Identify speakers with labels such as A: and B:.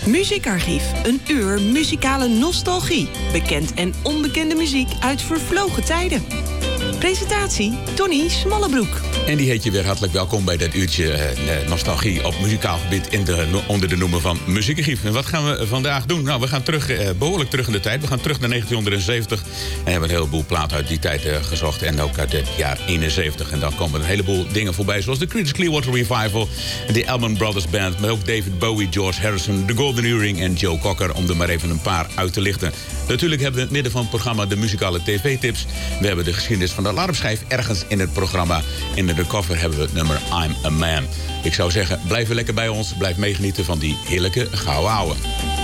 A: Muziekarchief, een uur muzikale nostalgie. Bekend en onbekende muziek uit vervlogen tijden. Presentatie Tony Smallebroek.
B: En die heet je weer hartelijk welkom bij dat uurtje nostalgie op muzikaal gebied onder de noemer van Muziekarchief. En wat gaan we vandaag doen? Nou, we gaan behoorlijk terug in de tijd. We gaan terug naar 1970 en hebben een heleboel platen uit die tijd gezocht. En ook uit het jaar 71. En dan komen een heleboel dingen voorbij, zoals de Creedence Clearwater Revival, de Allman Brothers Band, maar ook David Bowie, George Harrison, The Golden Earring en Joe Cocker, om er maar even een paar uit te lichten. Natuurlijk hebben we in het midden van het programma de muzikale tv-tips. We hebben de geschiedenis van de alarmschijf ergens in het programma. In de cover hebben we het nummer I'm a Man. Ik zou zeggen, blijf lekker bij ons. Blijf meegenieten van die heerlijke gouden ouwe.